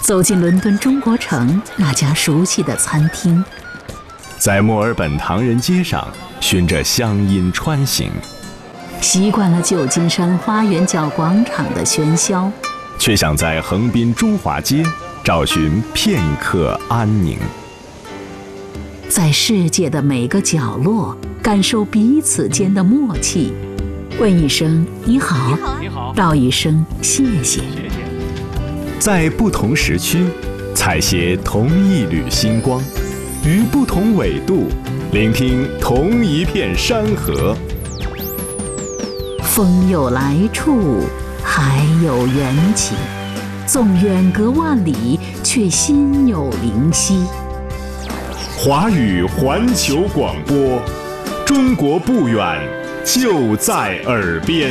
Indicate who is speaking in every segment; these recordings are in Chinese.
Speaker 1: 走进伦敦中国城那家熟悉的餐厅，
Speaker 2: 在墨尔本唐人街上循着乡音穿行，
Speaker 1: 习惯了旧金山花园角广场的喧嚣，
Speaker 2: 却想在横滨中华街找寻片刻安宁。
Speaker 1: 在世界的每个角落感受彼此间的默契，问一声你好，道一声谢谢。
Speaker 2: 在不同时区采撷同一缕星光，于不同纬度聆听同一片山河。
Speaker 1: 风有来处，海有缘起，纵远隔万里，却心有灵犀。
Speaker 2: 华语环球广播，中国不远，就在耳边。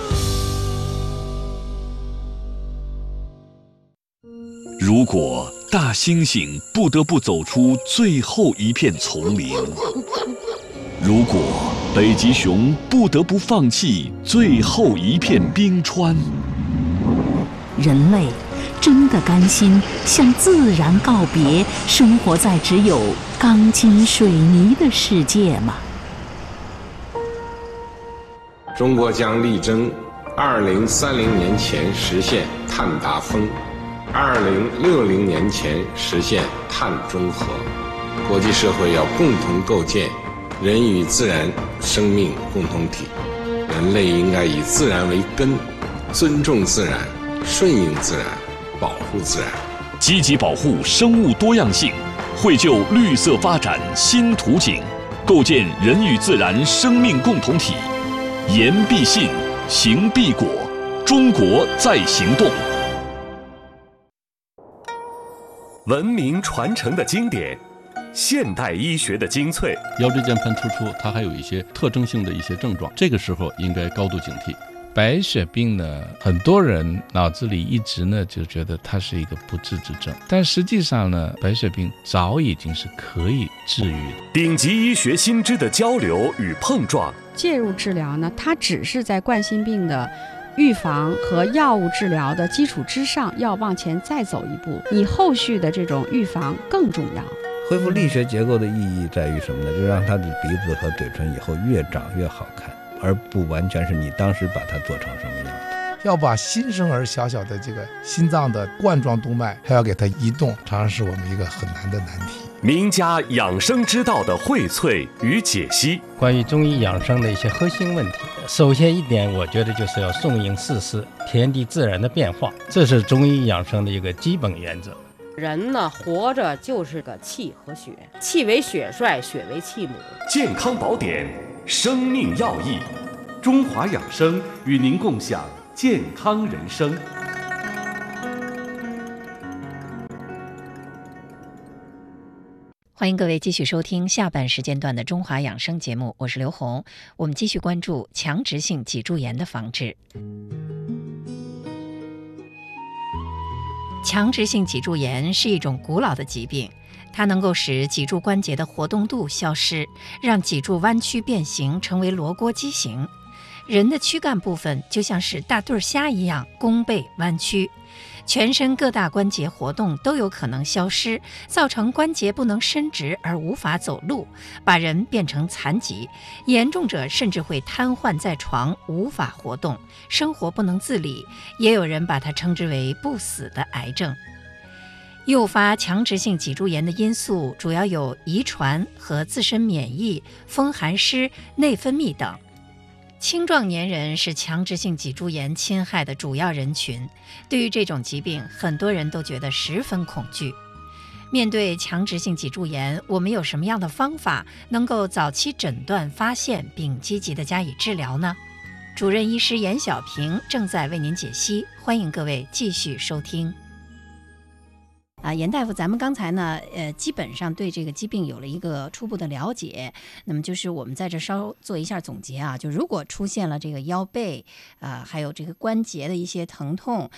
Speaker 3: 如果大猩猩不得不走出最后一片丛林，如果北极熊不得不放弃最后一片冰川，
Speaker 1: 人类真的甘心向自然告别，生活在只有钢筋水泥的世界吗？
Speaker 4: 中国将力争2030年前实现碳达峰，2060年前实现碳中和。国际社会要共同构建人与自然生命共同体，人类应该以自然为根，尊重自然，顺应自然，保护自然，
Speaker 3: 积极保护生物多样性，绘就绿色发展新图景，构建人与自然生命共同体。言必信，行必果，中国在行动。
Speaker 2: 文明传承的经典，现代医学的精粹。
Speaker 5: 腰椎间盘突出它还有一些特征性的一些症状，这个时候应该高度警惕。白血病呢，很多人脑子里一直呢就觉得它是一个不治之症，但实际上呢，白血病早已经是可以治愈的。
Speaker 2: 顶级医学新知的交流与碰撞，
Speaker 6: 介入治疗呢，它只是在冠心病的预防和药物治疗的基础之上，要往前再走一步，你后续的这种预防更重要。
Speaker 7: 恢复力学结构的意义在于什么呢？就是让他的鼻子和嘴唇以后越长越好看，而不完全是你当时把它做成什么样的。
Speaker 8: 要把新生儿小小的这个心脏的冠状动脉还要给它移动，常常是我们一个很难的难题。
Speaker 2: 名家养生之道的荟萃与解析，
Speaker 9: 关于中医养生的一些核心问题，首先一点，我觉得就是要顺应四时，天地自然的变化，这是中医养生的一个基本原则。
Speaker 10: 人呢，活着就是个气和血，气为血帅，血为气母。
Speaker 2: 健康宝典，生命要义，中华养生与您共享健康人生。
Speaker 11: 欢迎各位继续收听下半时间段的中华养生节目，我是刘红。我们继续关注强直性脊柱炎的防治。强直性脊柱炎是一种古老的疾病，它能够使脊柱关节的活动度消失，让脊柱弯曲变形，成为罗锅畸形。人的躯干部分就像是大对虾一样弓背弯曲，全身各大关节活动都有可能消失，造成关节不能伸直而无法走路，把人变成残疾，严重者甚至会瘫痪在床，无法活动，生活不能自理，也有人把它称之为不死的癌症。诱发强直性脊柱炎的因素主要有遗传和自身免疫、风寒湿、内分泌等。青壮年人是强直性脊柱炎侵害的主要人群，对于这种疾病，很多人都觉得十分恐惧。面对强直性脊柱炎，我们有什么样的方法能够早期诊断、发现并积极地加以治疗呢？主任医师严小平正在为您解析，欢迎各位继续收听。严大夫，咱们刚才呢，基本上对这个疾病有了一个初步的了解。那么就是我们在这稍做一下总结啊，就如果出现了这个腰背，还有这个关节的一些疼痛，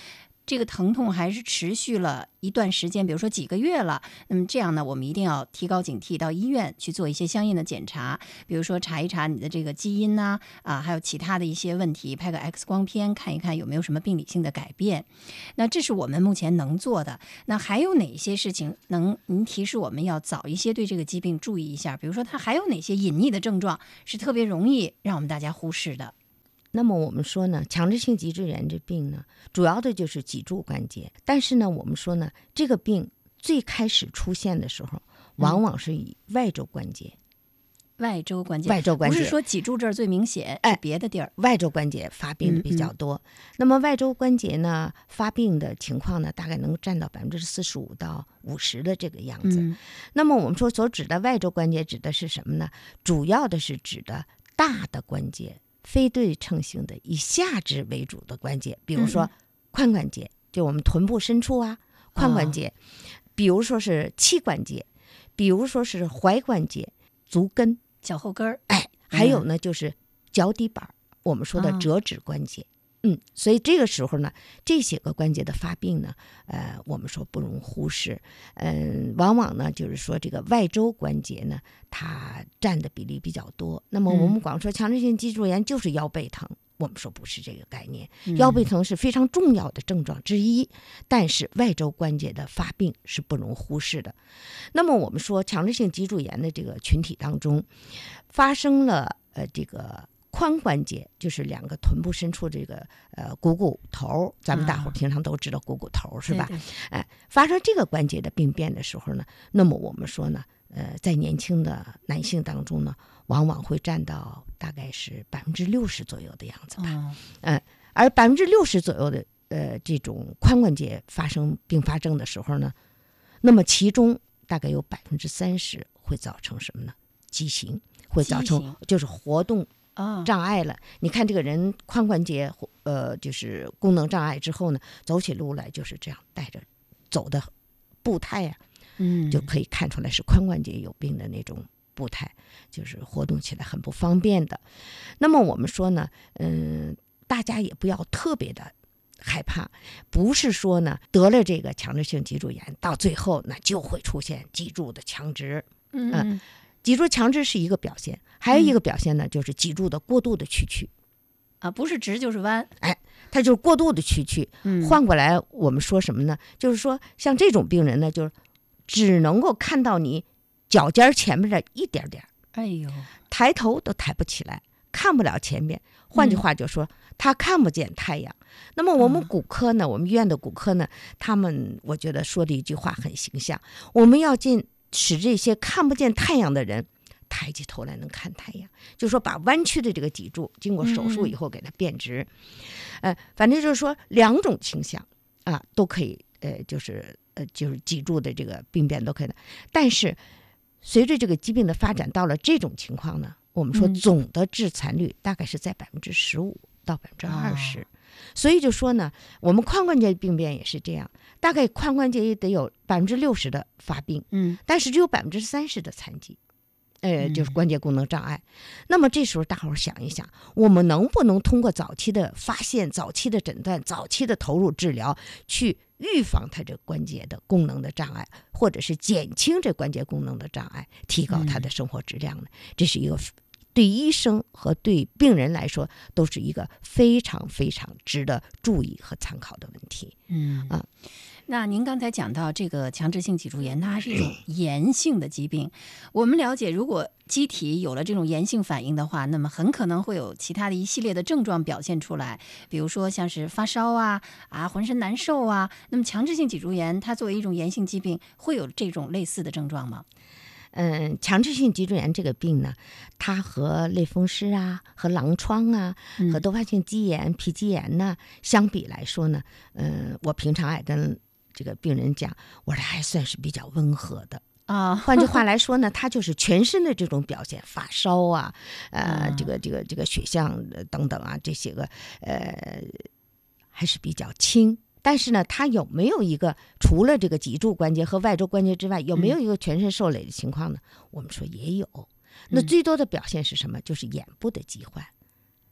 Speaker 11: 这个疼痛还是持续了一段时间，比如说几个月了，那么这样呢，我们一定要提高警惕，到医院去做一些相应的检查，比如说查一查你的这个基因呐，还有其他的一些问题，拍个 X 光片看一看有没有什么病理性的改变。那这是我们目前能做的。那还有哪些事情您提示我们要早一些对这个疾病注意一下？比如说它还有哪些隐匿的症状是特别容易让我们大家忽视的？
Speaker 12: 那么我们说呢，强直性脊柱炎这病呢，主要的就是脊柱关节。但是呢，我们说呢，这个病最开始出现的时候，往往是以外周关节。
Speaker 11: 外周关节
Speaker 12: 不
Speaker 11: 是说脊柱这儿最明显，是别的地儿。
Speaker 12: 外周关节发病的比较多。那么外周关节呢，发病的情况呢，大概能占到45%到50%的这个样子。那么我们说所指的外周关节指的是什么呢？主要的是指的大的关节，非对称性的以下肢为主的关节，比如说髋关节，就我们臀部深处啊，髋关节，比如说是膝关节，比如说是踝关节、足跟、
Speaker 11: 脚后跟儿，
Speaker 12: 还有呢就是脚底板，我们说的折指关节。所以这个时候呢，这些个关节的发病呢，我们说不容忽视。往往呢，就是说这个外周关节呢，它占的比例比较多。那么我们光说强直性脊柱炎就是腰背疼，我们说不是这个概念。腰背疼是非常重要的症状之一，但是外周关节的发病是不容忽视的。那么我们说强直性脊柱炎的这个群体当中，发生了这个髋关节，就是两个臀部深处这个股骨头，咱们大伙平常都知道股骨头是吧？发生这个关节的病变的时候呢，那么我们说呢，在年轻的男性当中呢，往往会占到大概是60%左右的样子吧。而60%左右的这种髋关节发生并发症的时候呢，那么其中大概有30%会造成什么呢？畸形，会造成就是活动障碍了。你看这个人髋关节就是功能障碍之后呢，走起路来就是这样带着走的步态呀，就可以看出来是髋关节有病的那种步态，就是活动起来很不方便的。那么我们说呢，大家也不要特别的害怕，不是说呢得了这个强直性脊柱炎到最后那就会出现脊柱的强直。脊柱强直是一个表现，还有一个表现呢，就是脊柱的过度的屈曲
Speaker 11: 不是直就是弯，
Speaker 12: 它就是过度的屈曲。换过来我们说什么呢？就是说像这种病人呢，就是只能够看到你脚尖前面的一点点，抬头都抬不起来，看不了前面。换句话就说，他看不见太阳。那么我们骨科呢，我们医院的骨科呢，他们我觉得说的一句话很形象，我们要使这些看不见太阳的人抬起头来能看太阳，就是说把弯曲的这个脊柱经过手术以后给它变直。反正就是说两种倾向都可以，就是脊柱的这个病变都可以的。但是随着这个疾病的发展到了这种情况呢，我们说总的致残率大概是在15%到20%。所以就说呢，我们髋关节病变也是这样，大概髋关节也得有60%的发病，但是只有30%的残疾，就是关节功能障碍。那么这时候大伙儿想一想，我们能不能通过早期的发现、早期的诊断、早期的投入治疗，去预防它这关节的功能的障碍，或者是减轻这关节功能的障碍，提高它的生活质量呢？这是一个对医生和对病人来说都是一个非常非常值得注意和参考的问题。
Speaker 11: 那您刚才讲到这个强直性脊柱炎，它还是一种炎性的疾病。我们了解，如果机体有了这种炎性反应的话，那么很可能会有其他的一系列的症状表现出来，比如说像是发烧浑身难受那么强直性脊柱炎它作为一种炎性疾病，会有这种类似的症状吗？
Speaker 12: 强直性脊柱炎这个病呢，它和类风湿和狼疮和多发性肌炎、皮肌炎呢相比来说呢，我平常爱跟这个病人讲，我说还算是比较温和的。换句话来说呢，它就是全身的这种表现，发烧这个血象等等这些个还是比较轻。但是呢，它有没有一个除了这个脊柱关节和外周关节之外，有没有一个全身受累的情况呢？我们说也有。那最多的表现是什么？就是眼部的疾患，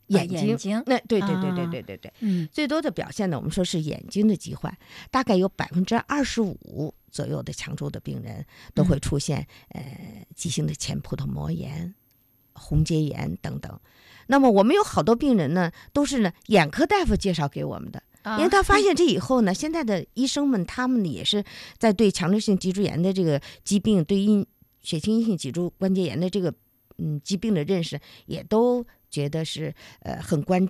Speaker 12: 眼睛，那对，最多的表现呢，我们说是眼睛的疾患，大概有25%左右的强度的病人都会出现急性的前葡萄膜炎、红结炎等等。那么我们有好多病人呢，都是呢眼科大夫介绍给我们的。因为他发现这以后呢，现在的医生们他们也是在对强直性脊柱炎的这个疾病，对血清阴性脊柱关节炎的这个疾病的认识，也都觉得是很关注。